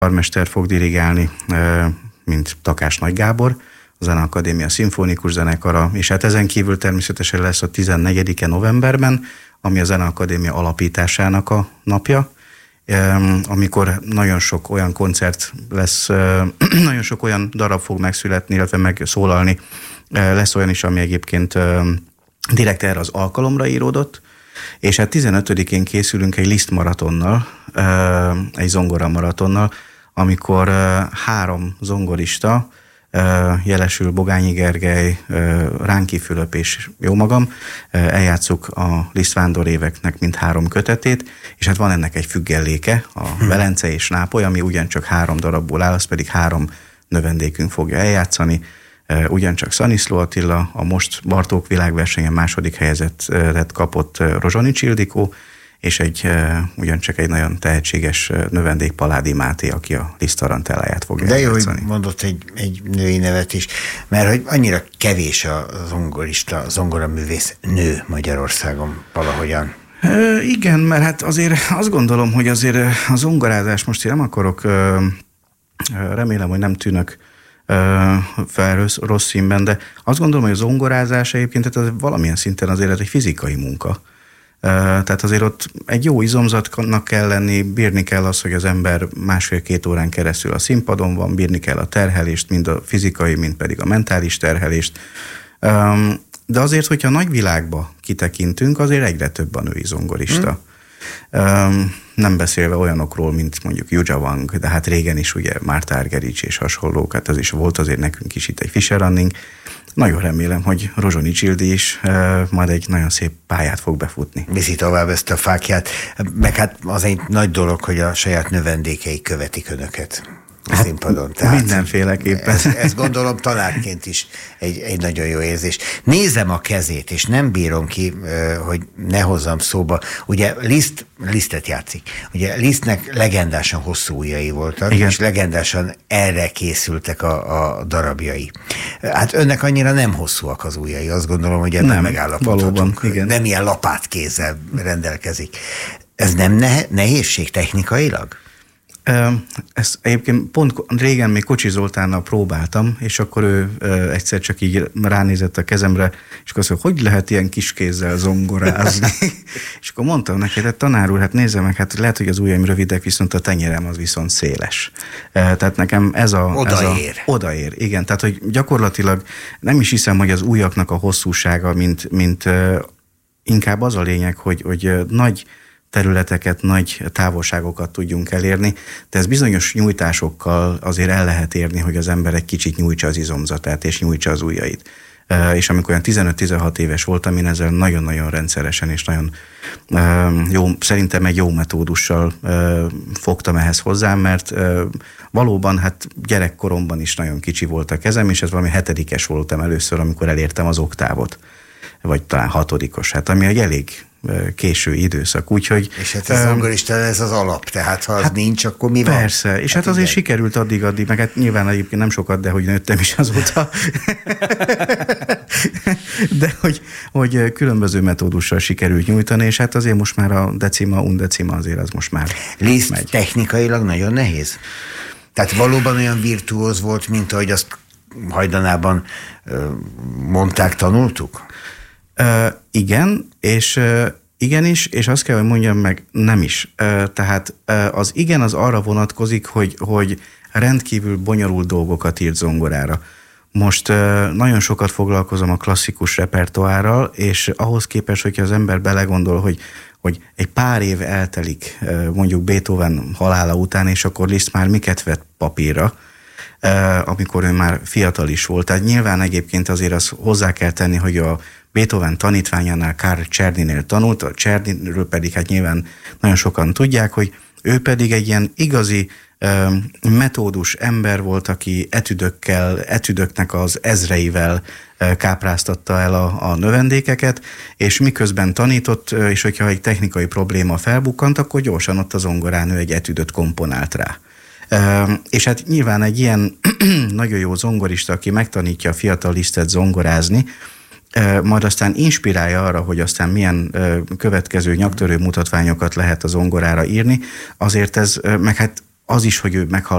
karmester fog dirigálni, mint Takás Nagy Gábor, a Zeneakadémia szimfonikus zenekara, és hát ezen kívül természetesen lesz a 14-e novemberben, ami a Zeneakadémia alapításának a napja, amikor nagyon sok olyan koncert lesz, nagyon sok olyan darab fog megszületni, illetve megszólalni. Lesz olyan is, ami egyébként direkt erre az alkalomra íródott, és hát 15-én készülünk egy Liszt maratonnal, egy zongora maratonnal, amikor 3 zongorista, jelesül Bogányi Gergely, Ránki Fülöp és jómagam, eljátszuk a Liszt vándorréveknek mind 3 kötetét, és hát van ennek egy függelléke, a Velence és Nápoly, ami ugyancsak 3 darabból áll, az pedig 3 növendékünk fogja eljátszani, ugyancsak Szaniszló Attila, a most Bartók világversenyen 2. helyezettet kapott Rozsonics Ildikó, és ugyancsak egy nagyon tehetséges növendék, Paládi Máté, aki a Liszt tarantelláját fogja eljátszani. De jó, hogy mondott egy női nevet is, mert hogy annyira kevés a zongoraművész nő Magyarországon valahogyan. Igen, mert hát azért azt gondolom, hogy azért a zongorázás, most én nem akarok, remélem, hogy nem tűnök fel rossz színben, de azt gondolom, hogy a zongorázás egyébként tehát valamilyen szinten azért egy fizikai munka. Tehát azért ott egy jó izomzatnak kell lenni, bírni kell az, hogy az ember 1,5-2 órán keresztül a színpadon van, bírni kell a terhelést, mind a fizikai, mind pedig a mentális terhelést. De azért, hogyha a nagyvilágba kitekintünk, azért egyre több a női zongorista. Nem beszélve olyanokról, mint mondjuk Juzsa Wang, de hát régen is ugye Márta Argerich és hasonlók, hát az is volt azért nekünk is itt egy Fischer Anning. Nagyon remélem, hogy Rozsonics Ildi is majd egy nagyon szép pályát fog befutni. Viszi tovább ezt a fákját, meg hát az egy nagy dolog, hogy a saját növendékei követik önöket a színpadon. Tehát mindenféleképpen. Ez gondolom tanárként is egy nagyon jó érzés. Nézem a kezét, és nem bírom ki, hogy ne hozzam szóba. Ugye Lisztet játszik. Ugye Lisztnek legendásan hosszú ujjai voltak, igen, és legendásan erre készültek a darabjai. Hát önnek annyira nem hosszúak az ujjai, azt gondolom, hogy ebben megállapodhatunk. Igen. Nem ilyen lapátkézzel rendelkezik. Ez nem nehézség technikailag? Ezt egyébként pont régen még Kocsi Zoltánnal próbáltam, és akkor ő egyszer csak így ránézett a kezemre, és akkor azt mondta, hogy lehet ilyen kis kézzel zongorázni? És akkor mondtam neki, hogy tanár úr, hát nézze meg, hát lehet, hogy az ujjaim rövidek, viszont a tenyerem az viszont széles. Tehát nekem ez odaér. Igen, tehát hogy gyakorlatilag nem is hiszem, hogy az ujjaknak a hosszúsága, mint inkább az a lényeg, hogy nagy területeket, nagy távolságokat tudjunk elérni, de ez bizonyos nyújtásokkal azért el lehet érni, hogy az ember egy kicsit nyújtsa az izomzatát, és nyújtsa az ujjait. És amikor olyan 15-16 éves voltam, én ezzel nagyon-nagyon rendszeresen és nagyon jó, szerintem egy jó metódussal fogtam ehhez hozzá, mert valóban hát gyerekkoromban is nagyon kicsi volt a kezem, és ez valami 7-es voltam először, amikor elértem az oktávot, vagy talán 6-os, hát ami egy elég késő időszak, úgyhogy... És hát ez zongorista, ez az alap, tehát ha az nincs, akkor mi van? Persze, és hát azért sikerült addig, meg hát nyilván egyébként nem sokat, de hogy nőttem is azóta. De hogy különböző metódussal sikerült nyújtani, és hát azért most már a decima, undecima azért az most már Liszt megy. Technikailag nagyon nehéz? Tehát valóban olyan virtuóz volt, mint ahogy azt hajdanában mondták, tanultuk? Igen, és igenis, és azt kell, hogy mondjam meg, nem is. Tehát az igen az arra vonatkozik, hogy rendkívül bonyolult dolgokat írt zongorára. Most nagyon sokat foglalkozom a klasszikus repertoárral, és ahhoz képest, hogyha az ember belegondol, hogy egy pár év eltelik mondjuk Beethoven halála után, és akkor Liszt már miket vett papírra, amikor ő már fiatal is volt. Tehát nyilván egyébként azért azt hozzá kell tenni, hogy a Beethoven tanítványánál, Karl Czernynél tanult, a Czernyről pedig hát nyilván nagyon sokan tudják, hogy ő pedig egy ilyen igazi metódus ember volt, aki etüdöknek az ezreivel kápráztatta el a növendékeket, és miközben tanított, és hogyha egy technikai probléma felbukkant, akkor gyorsan ott a zongorán ő egy etüdöt komponált rá. És hát nyilván egy ilyen nagyon jó zongorista, aki megtanítja a fiatal Lisztet zongorázni, majd aztán inspirálja arra, hogy aztán milyen következő nyaktörő mutatványokat lehet a zongorára írni, azért ez, meg hát az is, hogy ő meghall